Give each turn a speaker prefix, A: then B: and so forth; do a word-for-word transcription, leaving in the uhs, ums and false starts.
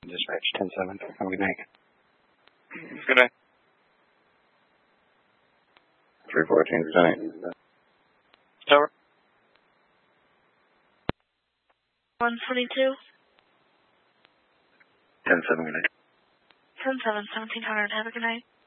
A: dispatch, ten seven. Have a good night.
B: Good night.
A: three fourteen, percent.
B: Tower.
C: one twenty-two.
A: ten seven, good night.
C: ten seven, seventeen hundred. Have a good night.